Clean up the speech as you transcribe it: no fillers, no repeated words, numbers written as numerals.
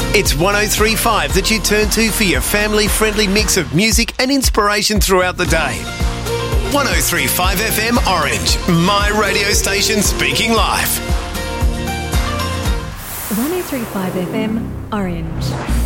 It's 103.5 that you turn to for your family-friendly mix of music and inspiration throughout the day. 103.5 FM Orange, my radio station speaking live. 103.5 FM Orange.